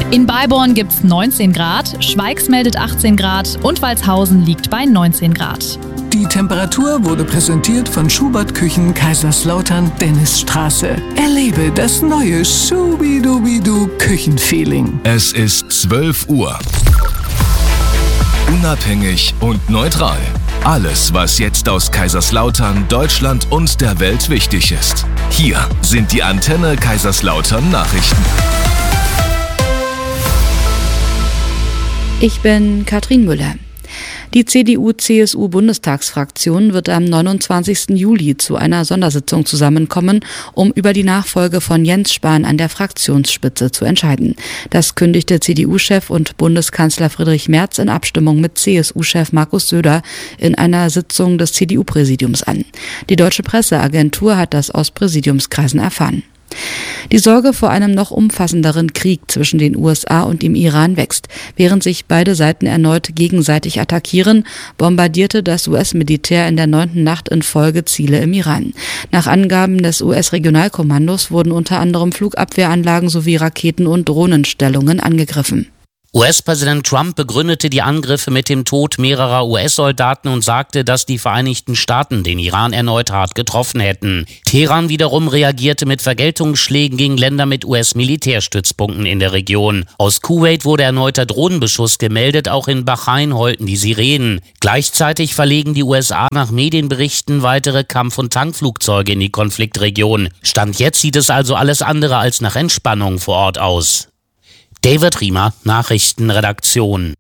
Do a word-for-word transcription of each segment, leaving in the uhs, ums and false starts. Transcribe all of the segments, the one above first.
In Beiborn gibt's neunzehn Grad, Schweigs meldet achtzehn Grad und Walshausen liegt bei neunzehn Grad. Die Temperatur wurde präsentiert von Schubert Küchen Kaiserslautern Dennisstraße. Erlebe das neue Schubidubidu Küchenfeeling. Es ist zwölf Uhr. Unabhängig und neutral. Alles, was jetzt aus Kaiserslautern, Deutschland und der Welt wichtig ist. Hier sind die Antenne Kaiserslautern Nachrichten. Ich bin Katrin Müller. Die C D U-C S U-Bundestagsfraktion wird am neunundzwanzigsten Juli zu einer Sondersitzung zusammenkommen, um über die Nachfolge von Jens Spahn an der Fraktionsspitze zu entscheiden. Das kündigte C D U-Chef und Bundeskanzler Friedrich Merz in Abstimmung mit C S U-Chef Markus Söder in einer Sitzung des C D U-Präsidiums an. Die Deutsche Presseagentur hat das aus Präsidiumskreisen erfahren. Die Sorge vor einem noch umfassenderen Krieg zwischen den U S A und dem Iran wächst. Während sich beide Seiten erneut gegenseitig attackieren, bombardierte das U S-Militär in der neunten Nacht in Folge Ziele im Iran. Nach Angaben des U S-Regionalkommandos wurden unter anderem Flugabwehranlagen sowie Raketen- und Drohnenstellungen angegriffen. U S-Präsident Trump begründete die Angriffe mit dem Tod mehrerer U S-Soldaten und sagte, dass die Vereinigten Staaten den Iran erneut hart getroffen hätten. Teheran wiederum reagierte mit Vergeltungsschlägen gegen Länder mit U S-Militärstützpunkten in der Region. Aus Kuwait wurde erneuter Drohnenbeschuss gemeldet, auch in Bahrain heulten die Sirenen. Gleichzeitig verlegen die U S A nach Medienberichten weitere Kampf- und Tankflugzeuge in die Konfliktregion. Stand jetzt sieht es also alles andere als nach Entspannung vor Ort aus. David Riemer, Nachrichtenredaktion.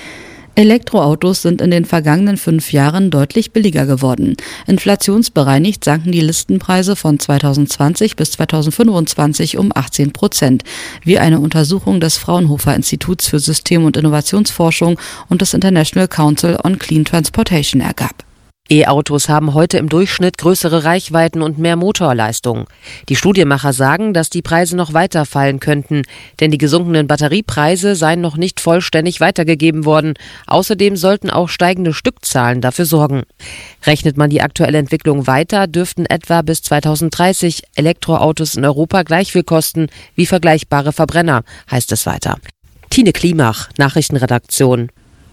Elektroautos sind in den vergangenen fünf Jahren deutlich billiger geworden. Inflationsbereinigt sanken die Listenpreise von zweitausendzwanzig bis zweitausendfünfundzwanzig um achtzehn Prozent, wie eine Untersuchung des Fraunhofer Instituts für System- und Innovationsforschung und des International Council on Clean Transportation ergab. E-Autos haben heute im Durchschnitt größere Reichweiten und mehr Motorleistung. Die Studienmacher sagen, dass die Preise noch weiter fallen könnten, denn die gesunkenen Batteriepreise seien noch nicht vollständig weitergegeben worden. Außerdem sollten auch steigende Stückzahlen dafür sorgen. Rechnet man die aktuelle Entwicklung weiter, dürften etwa bis zweitausenddreißig Elektroautos in Europa gleich viel kosten wie vergleichbare Verbrenner, heißt es weiter. Tine Klimach, Nachrichtenredaktion.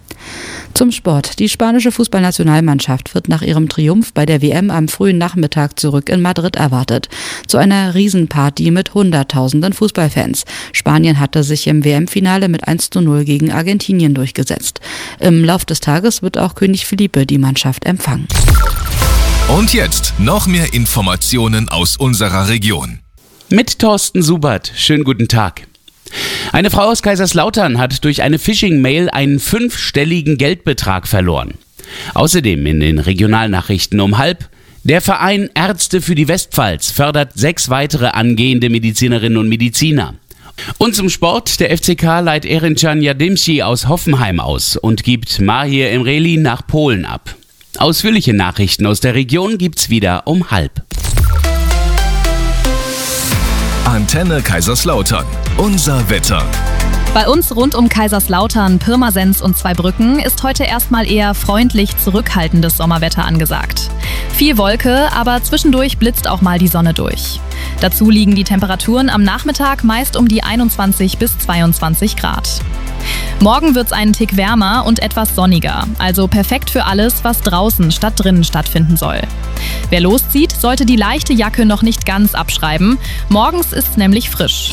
Zum Sport. Die spanische Fußballnationalmannschaft wird nach ihrem Triumph bei der W M am frühen Nachmittag zurück in Madrid erwartet. Zu einer Riesenparty mit Hunderttausenden Fußballfans. Spanien hatte sich im W M-Finale mit eins zu null gegen Argentinien durchgesetzt. Im Lauf des Tages wird auch König Felipe die Mannschaft empfangen. Und jetzt noch mehr Informationen aus unserer Region. Mit Thorsten Subert. Schönen guten Tag. Eine Frau aus Kaiserslautern hat durch eine Phishing-Mail einen fünfstelligen Geldbetrag verloren. Außerdem in den Regionalnachrichten um halb: Der Verein Ärzte für die Westpfalz fördert sechs weitere angehende Medizinerinnen und Mediziner. Und zum Sport: Der F C K leiht Erincan Yadimci aus Hoffenheim aus und gibt Mahir Emreli nach Polen ab. Ausführliche Nachrichten aus der Region gibt's wieder um halb. Antenne Kaiserslautern. Unser Wetter. Bei uns rund um Kaiserslautern, Pirmasens und Zweibrücken ist heute erstmal eher freundlich zurückhaltendes Sommerwetter angesagt. Viel Wolke, aber zwischendurch blitzt auch mal die Sonne durch. Dazu liegen die Temperaturen am Nachmittag meist um die einundzwanzig bis zweiundzwanzig Grad. Morgen wird's einen Tick wärmer und etwas sonniger, also perfekt für alles, was draußen statt drinnen stattfinden soll. Wer loszieht, sollte die leichte Jacke noch nicht ganz abschreiben. Morgens ist's nämlich frisch.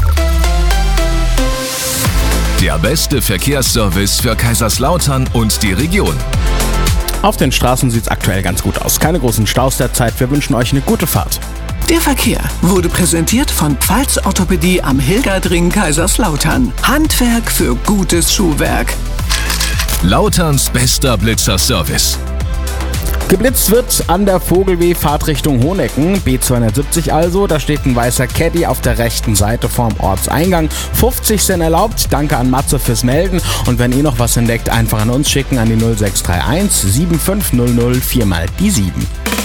Der beste Verkehrsservice für Kaiserslautern und die Region. Auf den Straßen sieht's aktuell ganz gut aus. Keine großen Staus derzeit. Wir wünschen euch eine gute Fahrt. Der Verkehr wurde präsentiert von Pfalz Orthopädie am Hilgerdring Kaiserslautern. Handwerk für gutes Schuhwerk. Lauterns bester Blitzerservice. Geblitzt wird an der Vogelweh Fahrtrichtung Honecken, B zweihundertsiebzig also. Da steht ein weißer Caddy auf der rechten Seite vorm Ortseingang. fünfzig sind erlaubt. Danke an Matze fürs Melden. Und wenn ihr noch was entdeckt, einfach an uns schicken an die null sechs drei eins sieben fünf null null vier mal die sieben.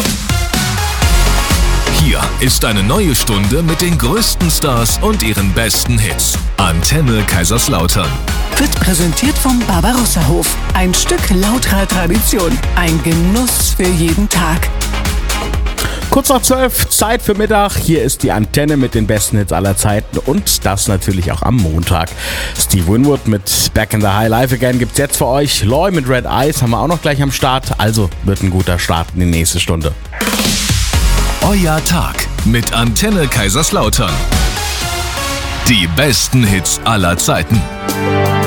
Hier ist eine neue Stunde mit den größten Stars und ihren besten Hits. Antenne Kaiserslautern. Wird präsentiert vom Barbarossa-Hof. Ein Stück lauterer Tradition. Ein Genuss für jeden Tag. Kurz nach zwölf, Zeit für Mittag. Hier ist die Antenne mit den besten Hits aller Zeiten und das natürlich auch am Montag. Steve Winwood mit Back in the High Life Again gibt's jetzt für euch. Loy mit Red Eyes haben wir auch noch gleich am Start. Also wird ein guter Start in die nächste Stunde. Euer Tag mit Antenne Kaiserslautern. Die besten Hits aller Zeiten.